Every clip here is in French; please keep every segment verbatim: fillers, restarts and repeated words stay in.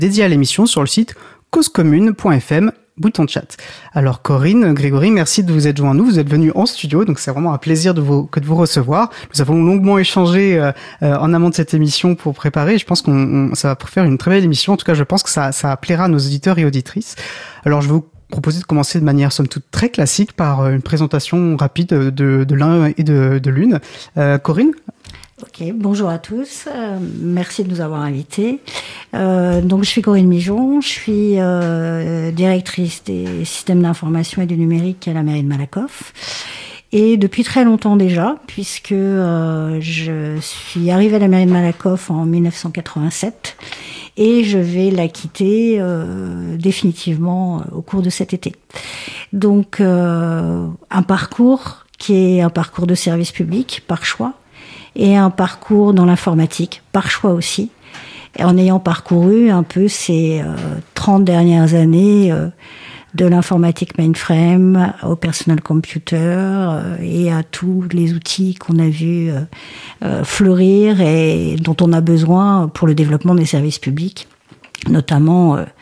dédié à l'émission sur le site cause commune point f m. Bouton chat. Alors Corinne, Grégory, merci de vous être joints à nous. Vous êtes venus en studio, donc c'est vraiment un plaisir de vous, que de vous recevoir. Nous avons longuement échangé euh, euh, en amont de cette émission pour préparer. Je pense qu'on on, ça va faire une très belle émission. En tout cas, je pense que ça, ça plaira à nos auditeurs et auditrices. Alors je vais vous proposer de commencer de manière somme toute très classique par une présentation rapide de, de l'un et de, de l'une. Euh, Corinne ? Ok, bonjour à tous. Euh, merci de nous avoir invités. Euh, donc, je suis Corinne Mijon. Je suis euh, directrice des systèmes d'information et du numérique à la mairie de Malakoff. Et depuis très longtemps déjà, puisque euh, je suis arrivée à la mairie de Malakoff en dix-neuf cent quatre-vingt-sept et je vais la quitter euh, définitivement au cours de cet été. Donc, euh, un parcours qui est un parcours de service public par choix, et un parcours dans l'informatique, par choix aussi, et en ayant parcouru un peu ces euh, trente dernières années euh, de l'informatique mainframe au personal computer euh, et à tous les outils qu'on a vu euh, euh, fleurir et dont on a besoin pour le développement des services publics, notamment euh,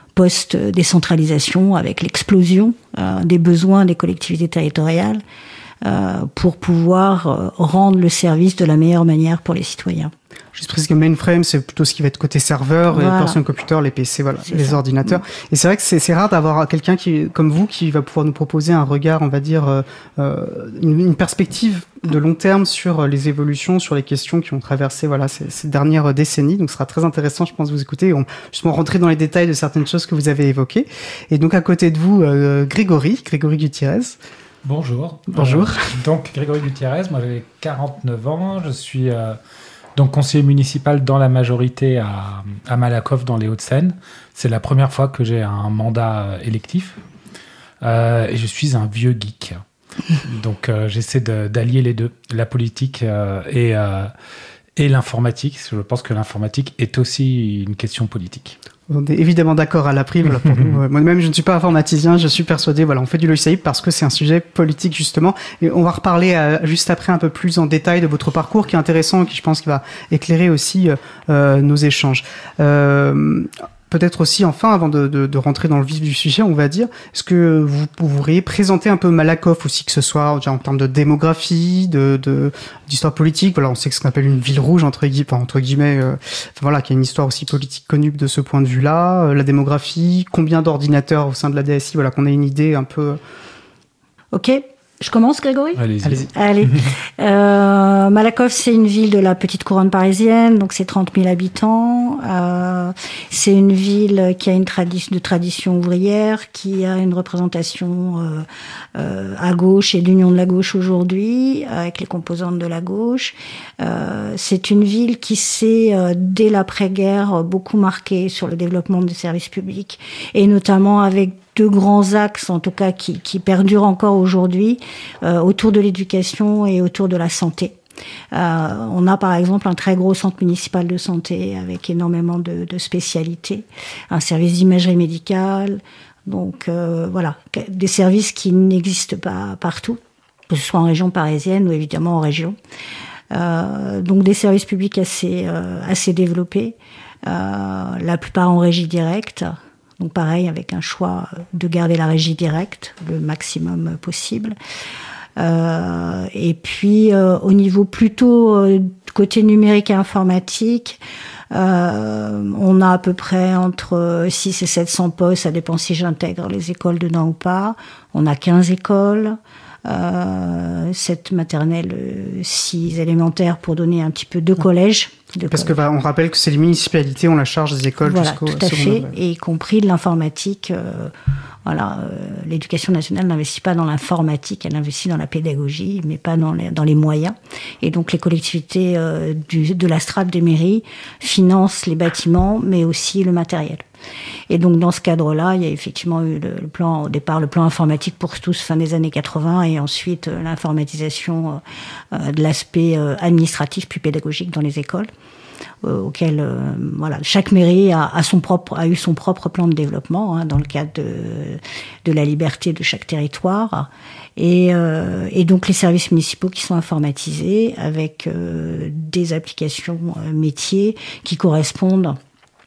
post-décentralisation avec l'explosion euh, des besoins des collectivités territoriales, Euh, pour pouvoir euh, rendre le service de la meilleure manière pour les citoyens. Juste parce que mainframe, c'est plutôt ce qui va être côté serveur, voilà. Et personal computer, les P C, voilà, c'est les ça. ordinateurs. Mmh. Et c'est vrai que c'est, c'est rare d'avoir quelqu'un qui, comme vous, qui va pouvoir nous proposer un regard, on va dire, euh, une, une perspective de long terme sur les évolutions, sur les questions qui ont traversé, voilà, ces, ces dernières décennies. Donc, ce sera très intéressant, je pense, de vous écouter et on, justement rentrer dans les détails de certaines choses que vous avez évoquées. Et donc, à côté de vous, euh, Grégory, Grégory Gutiérrez. Bonjour. Bonjour. Euh, donc, Grégory Gutiérrez, moi j'ai quarante-neuf ans, je suis euh, donc conseiller municipal dans la majorité à, à Malakoff dans les Hauts-de-Seine. C'est la première fois que j'ai un mandat électif euh, et je suis un vieux geek. Donc euh, j'essaie de, d'allier les deux, la politique euh, et, euh, et l'informatique. Je pense que l'informatique est aussi une question politique. On est évidemment d'accord à l'april. Voilà, pour nous. Moi-même, je ne suis pas informaticien, je suis persuadé, voilà, on fait du logiciel parce que c'est un sujet politique, justement. Et on va reparler euh, juste après un peu plus en détail de votre parcours qui est intéressant et qui, je pense, qui va éclairer aussi euh, nos échanges. Euh, Peut-être aussi, enfin, avant de, de, de rentrer dans le vif du sujet, on va dire, est-ce que vous, vous pourriez présenter un peu Malakoff aussi, que ce soit déjà en termes de démographie, de, de d'histoire politique. Voilà, on sait que ce qu'on appelle une ville rouge entre guillemets, enfin, entre guillemets, euh, enfin, voilà, qui a une histoire aussi politique connue de ce point de vue-là. Euh, la démographie, combien d'ordinateurs au sein de la D S I, voilà, qu'on ait une idée un peu. Ok. Je commence, Grégory ? Allez-y. Allez-y. Allez. euh, Malakoff, c'est une ville de la petite couronne parisienne, donc c'est trente mille habitants. Euh, c'est une ville qui a une tradition de tradition ouvrière, qui a une représentation euh, euh, à gauche et d'union de la gauche aujourd'hui, avec les composantes de la gauche. Euh, c'est une ville qui s'est, euh, dès l'après-guerre, beaucoup marquée sur le développement des services publics, et notamment avec deux grands axes, en tout cas, qui, qui perdurent encore aujourd'hui, euh, autour de l'éducation et autour de la santé. Euh, on a par exemple un très gros centre municipal de santé avec énormément de, de spécialités, un service d'imagerie médicale, donc euh, voilà, des services qui n'existent pas partout, que ce soit en région parisienne ou évidemment en région. Euh, donc des services publics assez, euh, assez développés, euh, la plupart en régie directe. Donc pareil, avec un choix de garder la régie directe le maximum possible. Euh, et puis euh, au niveau plutôt euh, côté numérique et informatique, euh, on a à peu près entre six et sept cents postes, ça dépend si j'intègre les écoles dedans ou pas. On a quinze écoles. Euh, sept maternelles, six élémentaires pour donner un petit peu de collège. De Parce collège. que bah, on rappelle que c'est les municipalités ont la charge des écoles voilà, jusqu'au tout à secondaire. fait, et y compris de l'informatique. Euh, voilà, euh, l'éducation nationale n'investit pas dans l'informatique, elle investit dans la pédagogie, mais pas dans les, dans les moyens. Et donc les collectivités euh, du, de la strate des mairies financent les bâtiments, mais aussi le matériel. Et donc dans ce cadre-là, il y a effectivement eu le, le plan, au départ le plan informatique pour tous fin des années quatre-vingts, et ensuite euh, l'informatisation euh, de l'aspect euh, administratif puis pédagogique dans les écoles, euh, auquel euh, voilà, chaque mairie a, a son propre a eu son propre plan de développement hein, dans le cadre de de la liberté de chaque territoire, et euh, et donc les services municipaux qui sont informatisés avec euh, des applications euh, métiers qui correspondent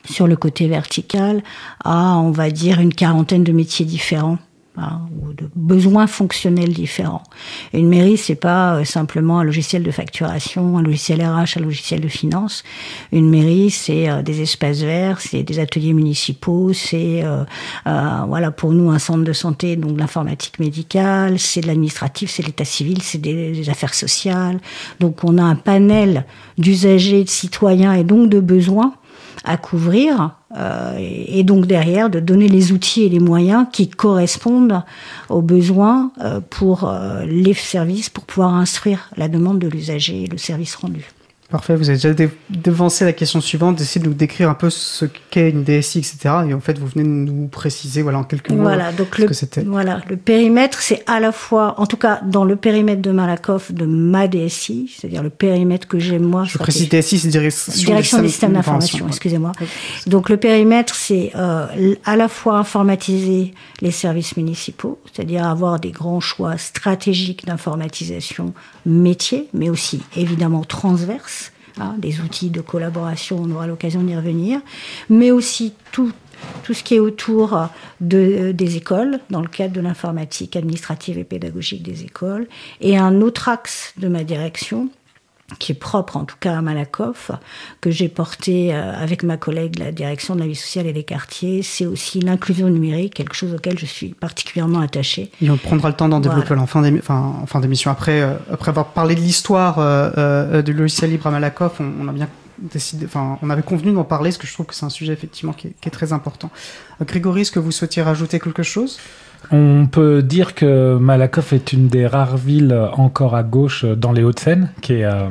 sur le côté vertical, à, on va dire, une quarantaine de métiers différents. Hein, ou de besoins fonctionnels différents. Et une mairie, c'est pas euh, simplement un logiciel de facturation, un logiciel R H, un logiciel de finance. Une mairie, c'est euh, des espaces verts, c'est des ateliers municipaux, c'est euh, euh, voilà pour nous un centre de santé, donc de l'informatique médicale, c'est de l'administratif, c'est l'état civil, c'est des, des affaires sociales. Donc on a un panel d'usagers, de citoyens et donc de besoins à couvrir, euh, et, et donc derrière de donner les outils et les moyens qui correspondent aux besoins euh, pour euh, les services, pour pouvoir instruire la demande de l'usager et le service rendu. Parfait, vous avez déjà dé- devancé la question suivante, d'essayer de nous décrire un peu ce qu'est une D S I, et cetera. Et en fait, vous venez de nous préciser, voilà, en quelques mots, voilà, donc ce le, que c'était. Voilà, le périmètre, c'est à la fois, en tout cas, dans le périmètre de Malakoff, de ma D S I, c'est-à-dire le périmètre que j'ai moi. Je précise D S I, c'est direction, direction des systèmes d'information, excusez-moi. Oui. Donc le périmètre, c'est euh, à la fois informatiser les services municipaux, c'est-à-dire avoir des grands choix stratégiques d'informatisation métier, mais aussi évidemment transverses, hein, des outils de collaboration, on aura l'occasion d'y revenir, mais aussi tout tout ce qui est autour de, des écoles, dans le cadre de l'informatique administrative et pédagogique des écoles, et un autre axe de ma direction, qui est propre en tout cas à Malakoff, que j'ai porté avec ma collègue de la direction de la vie sociale et des quartiers, c'est aussi l'inclusion numérique, quelque chose auquel je suis particulièrement attachée. Et on prendra le temps d'en développer voilà. en, fin enfin, en fin d'émission. Après, euh, après avoir parlé de l'histoire euh, euh, du logiciel libre à Malakoff, on, on a bien décidé, enfin, on avait convenu d'en parler, parce que je trouve que c'est un sujet effectivement qui est, qui est très important. Euh, Grégory, est-ce que vous souhaitiez rajouter quelque chose ? On peut dire que Malakoff est une des rares villes encore à gauche dans les Hauts-de-Seine, qui est euh,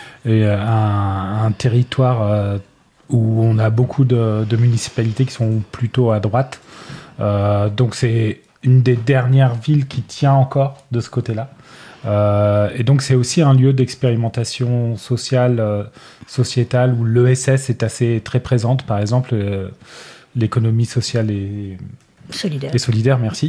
un, un territoire euh, où on a beaucoup de, de municipalités qui sont plutôt à droite. Euh, donc c'est une des dernières villes qui tient encore de ce côté-là. Euh, et donc c'est aussi un lieu d'expérimentation sociale, euh, sociétale, où l'E S S est assez très présente. Par exemple, euh, l'économie sociale et solidaire. Et solidaire, merci.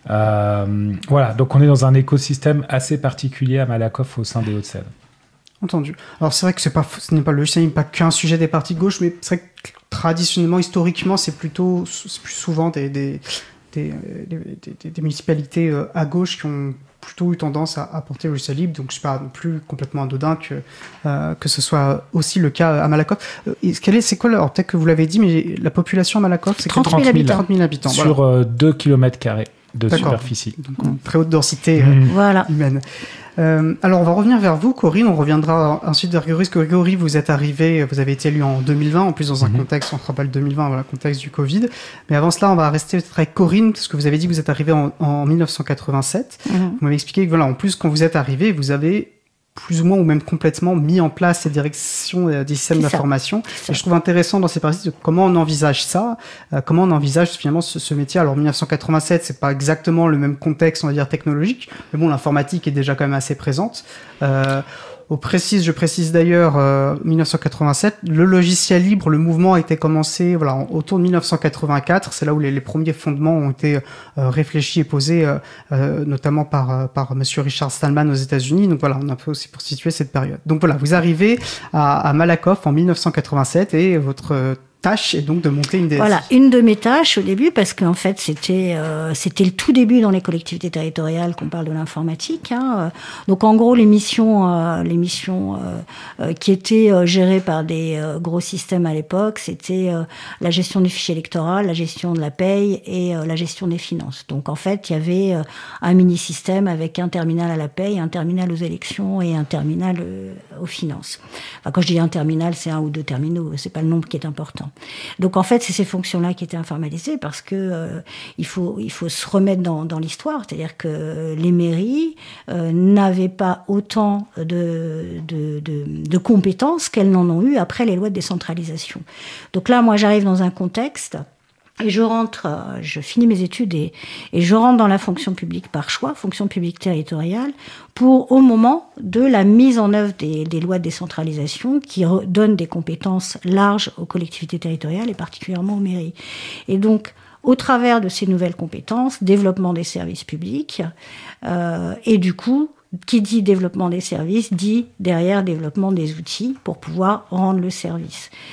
Euh, voilà, donc on est dans un écosystème assez particulier à Malakoff au sein des Hauts-de-Seine. Entendu. Alors c'est vrai que c'est pas, ce n'est pas le logiciel, pas qu'un sujet des partis de gauche, mais c'est vrai que traditionnellement, historiquement, c'est plutôt, c'est plus souvent des, des, des, des, des, des municipalités à gauche qui ont plutôt eu tendance à apporter le logiciel libre, donc c'est pas non plus complètement anodin que, euh, que ce soit aussi le cas à Malakoff. Euh, quel est, c'est quoi, alors peut-être que vous l'avez dit, mais la population à Malakoff, c'est trente mille habitants. trente mille habitants. Sur voilà. euh, deux kilomètres carrés de D'accord. superficie. Donc, mmh. très haute densité mmh. euh, voilà. humaine. Euh, alors, on va revenir vers vous, Corinne. On reviendra ensuite vers Grégory. Grégory, vous êtes arrivé, vous avez été élu en deux mille vingt, en plus dans un mmh. contexte, on se rappelle deux mille vingt, voilà, contexte du Covid. Mais avant cela, on va rester peut-être avec Corinne, parce que vous avez dit que vous êtes arrivé en, en mille neuf cent quatre-vingt-sept. Mmh. Vous m'avez expliqué que, voilà, en plus, quand vous êtes arrivé, vous avez plus ou moins ou même complètement mis en place ces directions euh, des systèmes d'information. Et je trouve intéressant dans ces parties de comment on envisage ça, euh, comment on envisage finalement ce, ce métier. Alors, mille neuf cent quatre-vingt-sept, c'est pas exactement le même contexte, on va dire, technologique, mais bon, l'informatique est déjà quand même assez présente. Euh, Au précise, je précise d'ailleurs, euh, mille neuf cent quatre-vingt-sept, le logiciel libre, le mouvement a été commencé voilà, en, autour de mille neuf cent quatre-vingt-quatre. C'est là où les, les premiers fondements ont été euh, réfléchis et posés, euh, euh, notamment par, euh, par Monsieur Richard Stallman aux États-Unis. Donc voilà, on a un peu aussi pour situer cette période. Donc voilà, vous arrivez à, à Malakoff en mille neuf cent quatre-vingt-sept et votre euh, tâche est donc de monter une D S I. Voilà, une de mes tâches au début, parce qu'en fait, c'était euh, c'était le tout début dans les collectivités territoriales qu'on parle de l'informatique. Hein. Donc, en gros, les missions, euh, les missions euh, euh, qui étaient euh, gérées par des euh, gros systèmes à l'époque, c'était euh, la gestion du fichier électoral, la gestion de la paye et euh, la gestion des finances. Donc, en fait, il y avait euh, un mini-système avec un terminal à la paye, un terminal aux élections et un terminal euh, aux finances. Enfin, quand je dis un terminal, c'est un ou deux terminaux, c'est pas le nombre qui est important. Donc en fait, c'est ces fonctions-là qui étaient informalisées parce que euh, il faut il faut se remettre dans dans l'histoire, c'est-à-dire que les mairies euh, n'avaient pas autant de de de, de compétences qu'elles n'en ont eu après les lois de décentralisation. Donc là, moi, j'arrive dans un contexte. Et je rentre, je finis mes études et, et je rentre dans la fonction publique par choix, fonction publique territoriale, pour au moment de la mise en œuvre des, des lois de décentralisation qui re, donnent des compétences larges aux collectivités territoriales et particulièrement aux mairies. Et donc, au travers de ces nouvelles compétences, développement des services publics, euh, et du coup, qui dit développement des services, dit derrière développement des outils pour pouvoir rendre le service.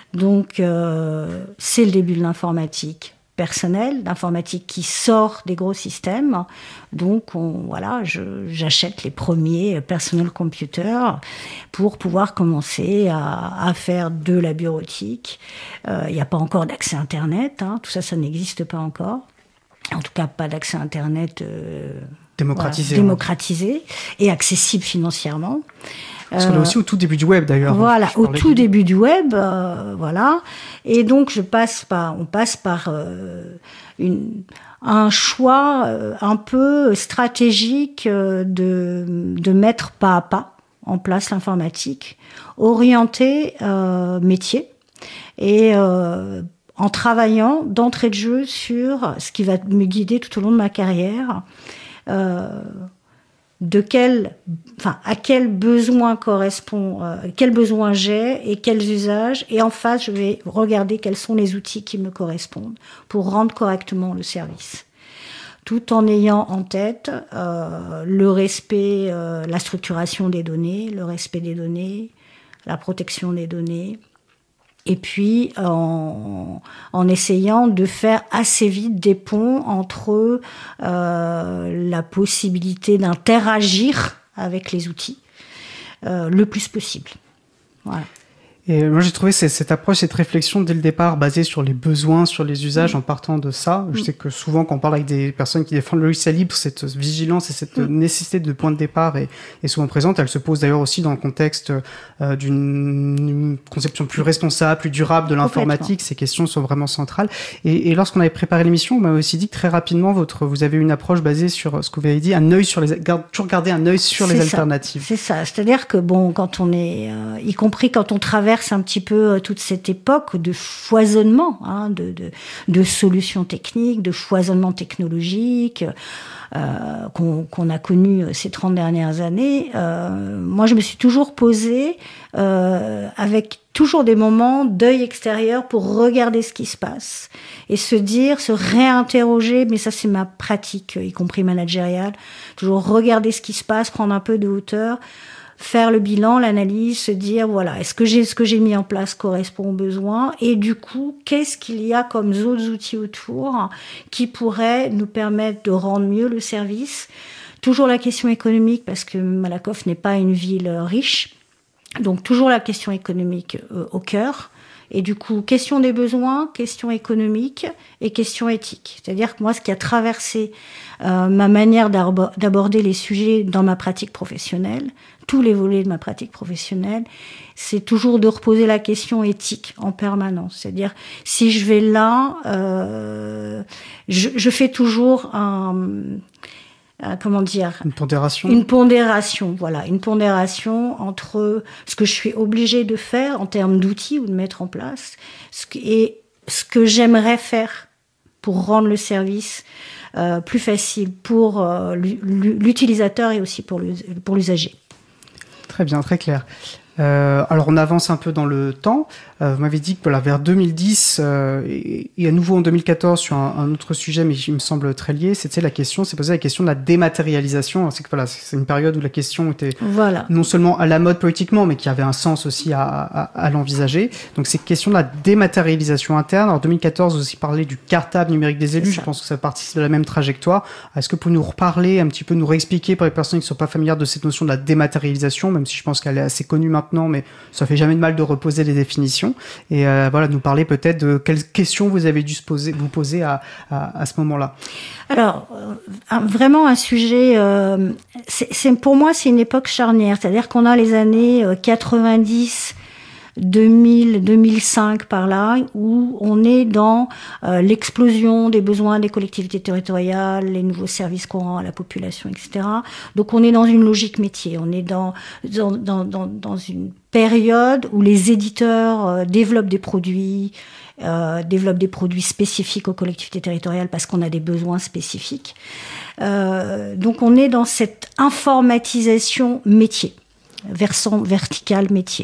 Donc, euh, c'est le début de l'informatique personnelle, l'informatique qui sort des gros systèmes. Donc, on, voilà, je, j'achète les premiers personal computers pour pouvoir commencer à, à faire de la bureautique. Il euh, n'y a pas encore d'accès Internet, hein, tout ça, ça n'existe pas encore. En tout cas, pas d'accès Internet euh, démocratisé, voilà, démocratisé et accessible financièrement. Parce qu'on est aussi au tout début du web, d'ailleurs. Voilà, au tout du... début du web, euh, voilà. Et donc, je passe par, on passe par euh, une, un choix euh, un peu stratégique euh, de, de mettre pas à pas en place l'informatique, orienté euh, métier, et euh, en travaillant d'entrée de jeu sur ce qui va me guider tout au long de ma carrière. Euh, de quel, enfin, à quel besoin correspond, euh, quel besoin j'ai et quels usages. Et en face, je vais regarder quels sont les outils qui me correspondent pour rendre correctement le service. Tout en ayant en tête euh, le respect, euh, la structuration des données, le respect des données, la protection des données. Et puis, en, en essayant de faire assez vite des ponts entre euh, la possibilité d'interagir avec les outils euh, le plus possible. Voilà. Et moi, j'ai trouvé cette approche, cette réflexion dès le départ basée sur les besoins, sur les usages, mmh. en partant de ça. Mmh. Je sais que souvent, quand on parle avec des personnes qui défendent le logiciel libre, cette vigilance et cette mmh. nécessité de point de départ est, est souvent présente. Elle se pose d'ailleurs aussi dans le contexte euh, d'une conception plus responsable, plus durable de l'informatique. Ces questions sont vraiment centrales. Et, et lorsqu'on avait préparé l'émission, on m'a aussi dit que très rapidement, votre, vous avez une approche basée sur ce que vous avez dit, un œil sur les, garde, toujours garder un œil sur les alternatives. C'est ça. C'est-à-dire que bon, quand on est, euh, y compris quand on traverse un petit peu toute cette époque de foisonnement, hein, de, de, de solutions techniques, de foisonnement technologique euh, qu'on, qu'on a connu ces trente dernières années. Euh, moi, je me suis toujours posée euh, avec toujours des moments d'œil extérieur pour regarder ce qui se passe et se dire, se réinterroger, mais ça c'est ma pratique, y compris managériale, toujours regarder ce qui se passe, prendre un peu de hauteur, faire le bilan, l'analyse, se dire, voilà, est-ce que j'ai, ce que j'ai mis en place correspond aux besoins? Et du coup, qu'est-ce qu'il y a comme autres outils autour qui pourraient nous permettre de rendre mieux le service? Toujours la question économique, parce que Malakoff n'est pas une ville riche. Donc, toujours la question économique euh, au cœur. Et du coup, question des besoins, question économique et question éthique. C'est-à-dire que moi, ce qui a traversé euh, ma manière d'aborder les sujets dans ma pratique professionnelle, tous les volets de ma pratique professionnelle, c'est toujours de reposer la question éthique en permanence. C'est-à-dire, si je vais là, euh, je, je fais toujours un... Euh, comment dire, une pondération. Une pondération, voilà, une pondération entre ce que je suis obligée de faire en termes d'outils ou de mettre en place, ce que, et ce que j'aimerais faire pour rendre le service euh, plus facile pour euh, l'utilisateur et aussi pour l'usager. Très bien, très clair. Euh, alors on avance un peu dans le temps. Euh, vous m'avez dit que voilà, vers deux mille dix euh, et, et à nouveau en deux mille quatorze sur un, un autre sujet, mais qui me semble très lié, c'était la question, c'est posé la question de la dématérialisation. C'est que voilà, c'est une période où la question était voilà. non seulement à la mode politiquement, mais qui avait un sens aussi à, à, à l'envisager. Donc c'est question de la dématérialisation interne. En deux mille quatorze, vous aussi parlé du cartable numérique des élus. Je pense que ça participe de la même trajectoire. Est-ce que vous pouvez nous reparler un petit peu, nous réexpliquer pour les personnes qui ne sont pas familières de cette notion de la dématérialisation, même si je pense qu'elle est assez connue maintenant, mais ça fait jamais de mal de reposer les définitions. Et euh, voilà, nous parler peut-être de quelles questions vous avez dû se poser, vous poser à, à, à ce moment-là. Alors, euh, vraiment un sujet, euh, c'est, c'est, pour moi, c'est une époque charnière. C'est-à-dire qu'on a les années quatre-vingt-dix, deux mille, deux mille cinq par là, où on est dans euh, l'explosion des besoins des collectivités territoriales, les nouveaux services qu'on rend à la population, et cetera. Donc on est dans une logique métier, on est dans dans dans dans, dans une période où les éditeurs euh, développent des produits, euh, développent des produits spécifiques aux collectivités territoriales parce qu'on a des besoins spécifiques. Euh, donc on est dans cette informatisation métier, versant vertical métier.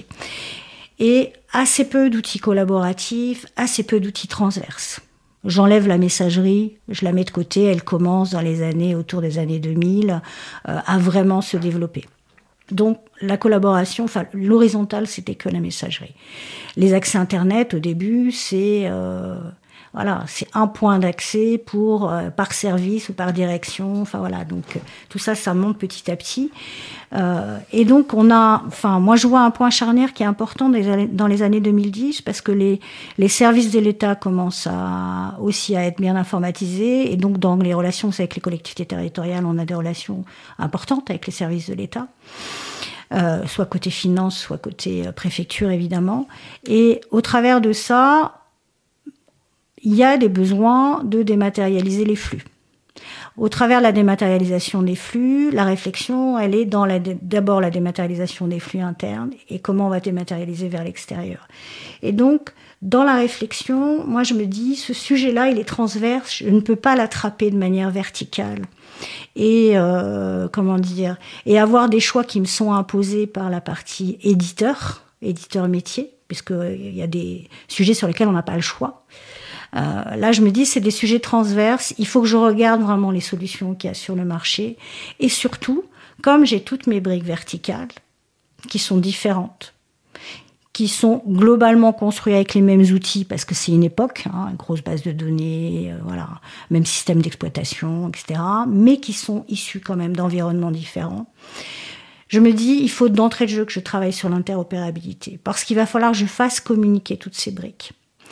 Et assez peu d'outils collaboratifs, assez peu d'outils transverses. J'enlève la messagerie, je la mets de côté, elle commence dans les années, autour des années deux mille, euh, à vraiment se développer. Donc, la collaboration, enfin, l'horizontal, c'était que la messagerie. Les accès Internet, au début, c'est, euh, voilà, c'est un point d'accès pour, euh, par service ou par direction. Enfin, voilà. Donc, euh, tout ça, ça monte petit à petit. Euh, et donc, on a, enfin, moi, je vois un point charnière qui est important dans les années, dans les années deux mille dix, parce que les, les services de l'État commencent à, aussi à être bien informatisés. Et donc, dans les relations avec les collectivités territoriales, on a des relations importantes avec les services de l'État. Euh, soit côté finance, soit côté euh, préfecture, évidemment. Et au travers de ça, il y a des besoins de dématérialiser les flux. Au travers de la dématérialisation des flux, la réflexion, elle est dans la dé- d'abord la dématérialisation des flux internes et comment on va dématérialiser vers l'extérieur. Et donc, dans la réflexion, moi je me dis, ce sujet-là, il est transverse, je ne peux pas l'attraper de manière verticale. Et euh, comment dire, et avoir des choix qui me sont imposés par la partie éditeur, éditeur métier, puisque il y a des sujets sur lesquels on n'a pas le choix. Euh, là, je me dis, c'est des sujets transverses. Il faut que je regarde vraiment les solutions qu'il y a sur le marché, et surtout, comme j'ai toutes mes briques verticales qui sont différentes, qui sont globalement construits avec les mêmes outils, parce que c'est une époque, hein, une grosse base de données, euh, voilà, même système d'exploitation, et cetera, mais qui sont issus quand même d'environnements différents. Je me dis, il faut d'entrée de jeu que je travaille sur l'interopérabilité, parce qu'il va falloir que je fasse communiquer toutes ces briques.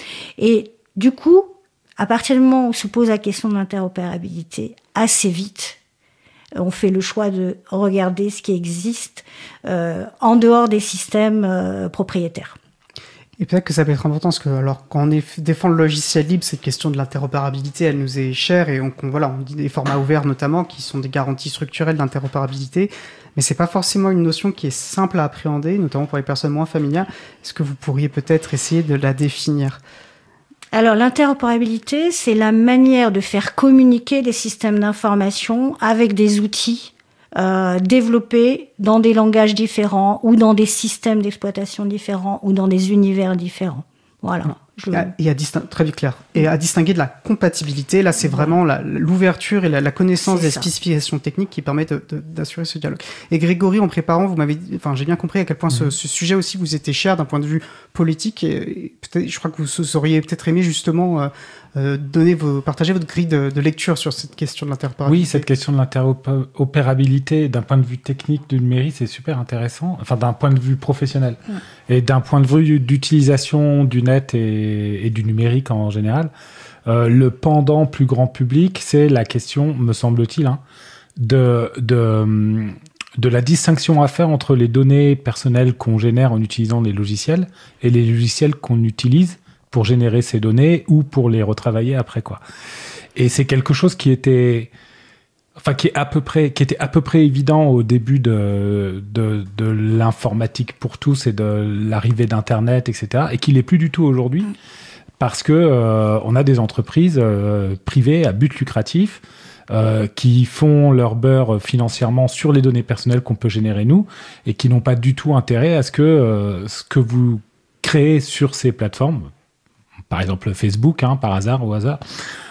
Et du coup, à partir du moment où se pose la question de l'interopérabilité, assez vite, on fait le choix de regarder ce qui existe euh, en dehors des systèmes euh, propriétaires. Et peut-être que ça peut être important parce que, alors, quand on est, défend le logiciel libre, cette question de l'interopérabilité, elle nous est chère et on, on, voilà, on dit des formats ouverts notamment qui sont des garanties structurelles d'interopérabilité. Mais c'est pas forcément une notion qui est simple à appréhender, notamment pour les personnes moins familières. Est-ce que vous pourriez peut-être essayer de la définir ? Alors, l'interopérabilité, c'est la manière de faire communiquer des systèmes d'information avec des outils euh, développés dans des langages différents ou dans des systèmes d'exploitation différents ou dans des univers différents. Voilà. Je... Et à distin... Très clair. Et à distinguer de la compatibilité, là, c'est vraiment la, l'ouverture et la, la connaissance c'est des ça. spécifications techniques qui permettent de, de, d'assurer ce dialogue. Et Grégory, en préparant, vous m'avez dit, enfin, j'ai bien compris à quel point mmh. ce, ce sujet aussi vous était cher d'un point de vue politique. Et, et peut-être, je crois que vous auriez peut-être aimé justement euh, euh, donner vos, partager votre grille de, de lecture sur cette question de l'interopérabilité. Oui, cette question de l'interopérabilité d'un point de vue technique du numérique, c'est super intéressant. Enfin, d'un point de vue professionnel mmh. et d'un point de vue d'utilisation du net et et du numérique en général, euh, le pendant plus grand public, c'est la question, me semble-t-il, hein, de, de, de la distinction à faire entre les données personnelles qu'on génère en utilisant les logiciels et les logiciels qu'on utilise pour générer ces données ou pour les retravailler après, quoi. Et c'est quelque chose qui était... Enfin, qui est à peu près, qui était à peu près évident au début de, de, de l'informatique pour tous et de l'arrivée d'Internet, et cetera, et qui l'est plus du tout aujourd'hui, mmh. parce que euh, on a des entreprises euh, privées à but lucratif euh, qui font leur beurre financièrement sur les données personnelles qu'on peut générer nous et qui n'ont pas du tout intérêt à ce que euh, ce que vous créez sur ces plateformes, par exemple Facebook, hein, par hasard, au hasard.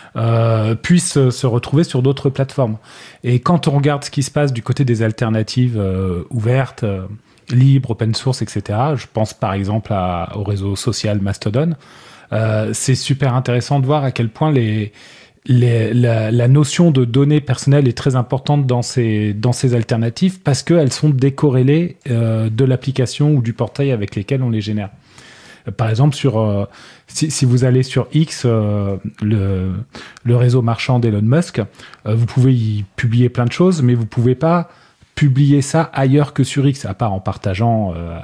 Euh, puissent se retrouver sur d'autres plateformes. Et quand on regarde ce qui se passe du côté des alternatives euh, ouvertes, euh, libres, open source, et cetera, je pense par exemple à, au réseau social Mastodon, euh, c'est super intéressant de voir à quel point les, les, la, la notion de données personnelles est très importante dans ces, dans ces alternatives parce qu'elles sont décorrélées euh, de l'application ou du portail avec lesquels on les génère. Par exemple, sur, euh, si, si vous allez sur X, euh, le, le réseau marchand d'Elon Musk, euh, vous pouvez y publier plein de choses, mais vous pouvez pas publier ça ailleurs que sur X, à part en partageant, euh,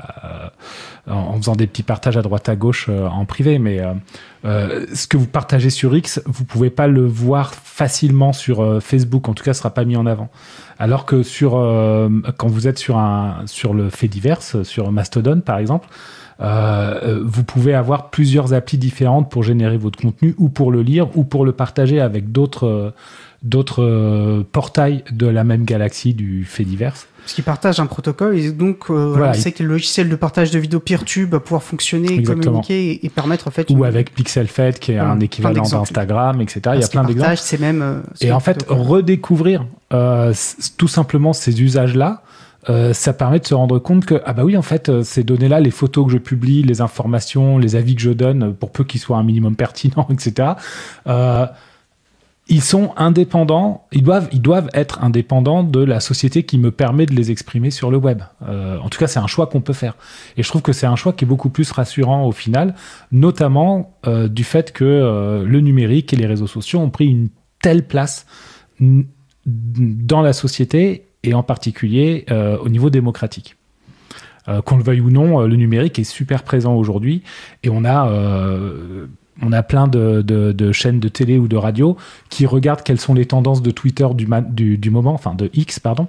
euh, en faisant des petits partages à droite à gauche euh, en privé. Mais euh, euh, ce que vous partagez sur X, vous pouvez pas le voir facilement sur euh, Facebook. En tout cas, ce sera pas mis en avant. Alors que sur euh, quand vous êtes sur un sur le fait divers, sur Mastodon par exemple. Euh, vous pouvez avoir plusieurs applis différentes pour générer votre contenu ou pour le lire ou pour le partager avec d'autres, euh, d'autres euh, portails de la même galaxie du fait divers. Parce qu'ils partagent un protocole et donc euh, voilà, on sait que le logiciel de partage de vidéos PeerTube va pouvoir fonctionner, exactement. communiquer et, et permettre en fait... Ou une... avec PixelFed qui est voilà, un équivalent d'Instagram, et cetera. Il y a plein d'exemples. C'est même, euh, et en fait, protocole. redécouvrir euh, tout simplement ces usages-là euh, ça permet de se rendre compte que, ah bah oui, en fait, ces données-là, les photos que je publie, les informations, les avis que je donne, pour peu qu'ils soient un minimum pertinents, et cetera, euh, ils sont indépendants, ils doivent, ils doivent être indépendants de la société qui me permet de les exprimer sur le web. Euh, en tout cas, c'est un choix qu'on peut faire. Et je trouve que c'est un choix qui est beaucoup plus rassurant au final, notamment euh, du fait que euh, le numérique et les réseaux sociaux ont pris une telle place n- dans la société et en particulier euh, au niveau démocratique. Euh, qu'on le veuille ou non, le numérique est super présent aujourd'hui et on a... Euh, On a plein de, de, de chaînes de télé ou de radio qui regardent quelles sont les tendances de Twitter du, ma, du, du moment, enfin de X, pardon,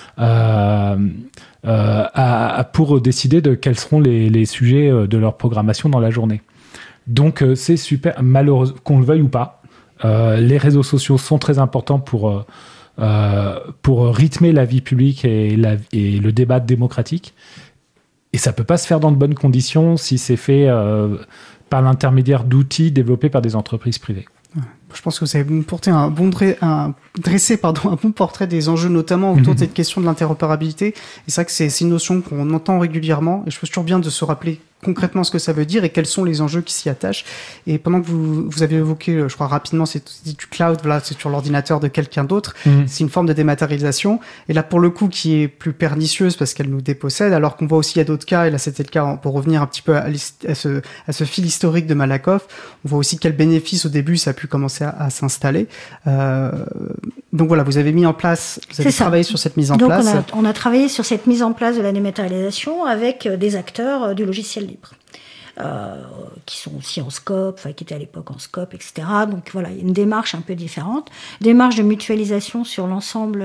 euh, euh, à, à, pour décider de quels seront les, les sujets de leur programmation dans la journée. Donc euh, c'est super, malheureusement, qu'on le veuille ou pas, euh, les réseaux sociaux sont très importants pour, euh, pour rythmer la vie publique et, la, et le débat démocratique. Et ça ne peut pas se faire dans de bonnes conditions si c'est fait... Euh, par l'intermédiaire d'outils développés par des entreprises privées. Je pense que vous avez porté un bon dre- un, dressé pardon, un bon portrait des enjeux, notamment autour mmh. de cette question de l'interopérabilité. Et c'est vrai que c'est, c'est une notion qu'on entend régulièrement, et je trouve toujours bien de se rappeler concrètement ce que ça veut dire et quels sont les enjeux qui s'y attachent. Et pendant que vous, vous avez évoqué, je crois rapidement, c'est du cloud, voilà, c'est sur l'ordinateur de quelqu'un d'autre, mmh. c'est une forme de dématérialisation. Et là, pour le coup, qui est plus pernicieuse parce qu'elle nous dépossède, alors qu'on voit aussi, il y a d'autres cas, et là c'était le cas, pour revenir un petit peu à, à, ce, à ce fil historique de Malakoff, on voit aussi quel bénéfice au début ça a pu commencer à, à s'installer. Euh, donc voilà, vous avez mis en place, vous avez travaillé sur cette mise en donc place. On a, on a travaillé sur cette mise en place de la dématérialisation avec des acteurs du logiciel libre. Euh, qui sont aussi en scope, enfin qui étaient à l'époque en scope, et cetera. Donc voilà, il y a une démarche un peu différente, démarche de mutualisation sur l'ensemble,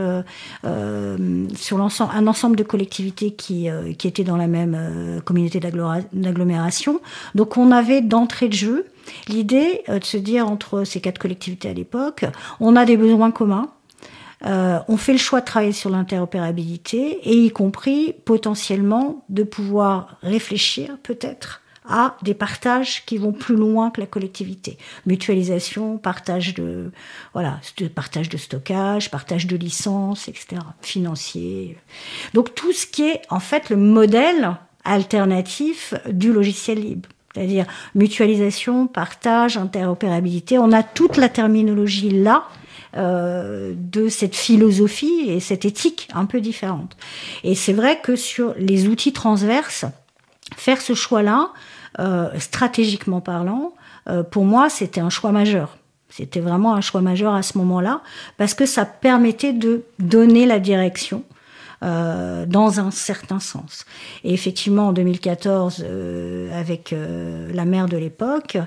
euh, sur l'ensemble, un ensemble de collectivités qui euh, qui étaient dans la même euh, communauté d'agglomération. Donc on avait d'entrée de jeu l'idée euh, de se dire entre ces quatre collectivités à l'époque, on a des besoins communs. Euh, on fait le choix de travailler sur l'interopérabilité et y compris potentiellement de pouvoir réfléchir peut-être à des partages qui vont plus loin que la collectivité. Mutualisation, partage de, voilà, de partage de stockage, partage de licences, et cetera. Financier. Donc tout ce qui est en fait le modèle alternatif du logiciel libre. C'est-à-dire mutualisation, partage, interopérabilité. On a toute la terminologie là, euh, de cette philosophie et cette éthique un peu différente. Et c'est vrai que sur les outils transverses, faire ce choix-là, Euh, stratégiquement parlant, euh, pour moi, c'était un choix majeur. C'était vraiment un choix majeur à ce moment-là, parce que ça permettait de donner la direction euh, dans un certain sens. Et effectivement, en deux mille quatorze, euh, avec euh, la maire de l'époque,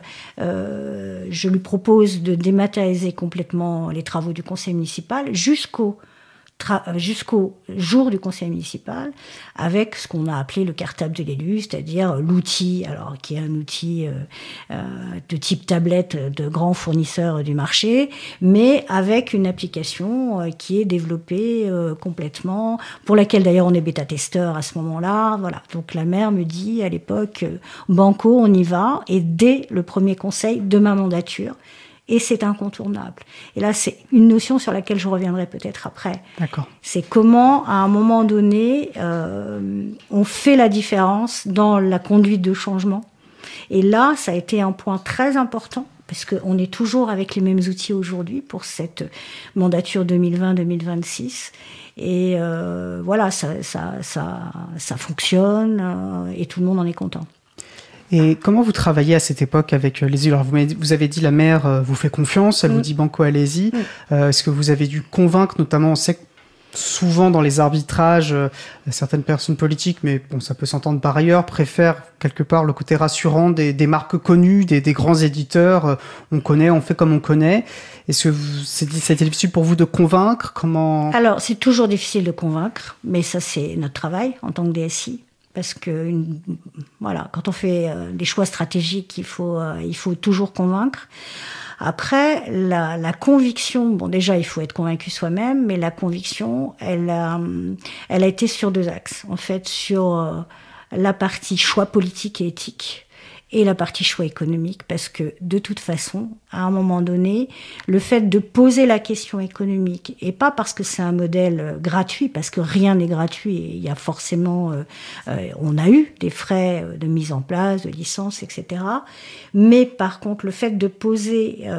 euh, je lui propose de dématérialiser complètement les travaux du conseil municipal jusqu'au Tra- jusqu'au jour du conseil municipal, avec ce qu'on a appelé le cartable de l'élu, c'est-à-dire l'outil, alors qui est un outil euh, euh, de type tablette de grands fournisseurs du marché, mais avec une application euh, qui est développée euh, complètement, pour laquelle d'ailleurs on est bêta-testeur à ce moment-là. Voilà. Donc la maire me dit à l'époque, euh, banco, on y va, et dès le premier conseil de ma mandature, et c'est incontournable. Et là, c'est une notion sur laquelle je reviendrai peut-être après. D'accord. C'est comment, à un moment donné, euh, on fait la différence dans la conduite de changement. Et là, ça a été un point très important, parce qu'on est toujours avec les mêmes outils aujourd'hui pour cette mandature deux mille vingt deux mille vingt-six. Et euh, voilà, ça, ça, ça, ça fonctionne euh, et tout le monde en est content. Et comment vous travaillez à cette époque avec les élus ? Alors vous, vous avez dit la maire euh, vous fait confiance, elle mmh. vous dit banco, allez-y. Mmh. Euh, est-ce que vous avez dû convaincre, notamment, on sait que souvent dans les arbitrages, euh, certaines personnes politiques, mais bon, ça peut s'entendre par ailleurs, préfèrent quelque part le côté rassurant des, des marques connues, des, des grands éditeurs. Euh, on connaît, on fait comme on connaît. Est-ce que vous, c'est, c'était difficile pour vous de convaincre ? Comment ? Alors, c'est toujours difficile de convaincre, mais ça, c'est notre travail en tant que D S I. Parce que une, voilà, quand on fait euh, des choix stratégiques, il faut, euh, il faut toujours convaincre. Après, la, la conviction, bon déjà il faut être convaincu soi-même, mais la conviction, elle a, elle a été sur deux axes. En fait, sur euh, la partie choix politique et éthique, et la partie choix économique, parce que de toute façon, à un moment donné, le fait de poser la question économique, et pas parce que c'est un modèle gratuit, parce que rien n'est gratuit, et il y a forcément, euh, euh, on a eu des frais de mise en place, de licence, et cetera. Mais par contre, le fait de poser